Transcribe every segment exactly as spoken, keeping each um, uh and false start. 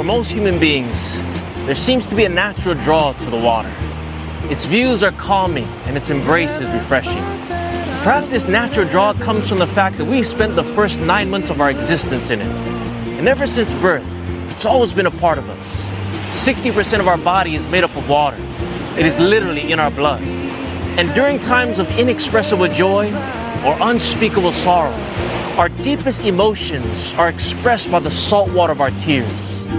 most human beings, there seems to be a natural draw to the water. Its views are calming and its embrace is refreshing. Perhaps this natural draw comes from the fact that we spent the first nine months of our existence in it. And ever since birth, it's always been a part of us. sixty percent of our body is made up of water. It is literally in our blood. And during times of inexpressible joy or unspeakable sorrow, our deepest emotions are expressed by the salt water of our tears.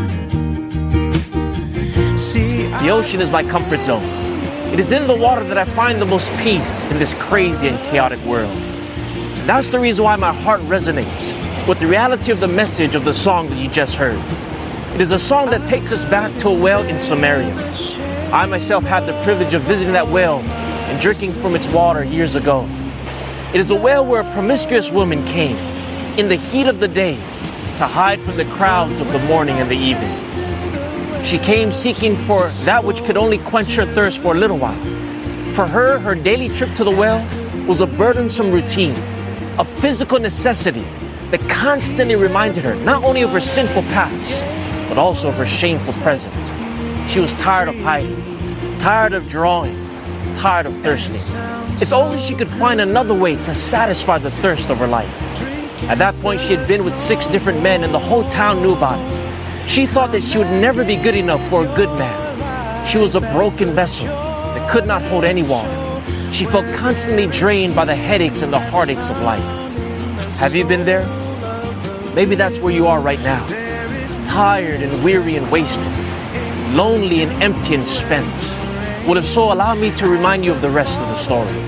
The ocean is my comfort zone. It is in the water that I find the most peace in this crazy and chaotic world. And that's the reason why my heart resonates with the reality of the message of the song that you just heard. It is a song that takes us back to a well in Samaria. I myself had the privilege of visiting that well and drinking from its water years ago. It is a well where a promiscuous woman came in the heat of the day to hide from the crowds of the morning and the evening. She came seeking for that which could only quench her thirst for a little while. For her, her daily trip to the well was a burdensome routine, a physical necessity that constantly reminded her not only of her sinful past, but also of her shameful present. She was tired of hiding, tired of drawing, tired of thirsting. If only she could find another way to satisfy the thirst of her life. At that point, she had been with six different men and the whole town knew about it. She thought that she would never be good enough for a good man. She was a broken vessel that could not hold any water. She felt constantly drained by the headaches and the heartaches of life. Have you been there? Maybe that's where you are right now. Tired and weary and wasted. Lonely and empty and spent. Well, if so, allow me to remind you of the rest of the story.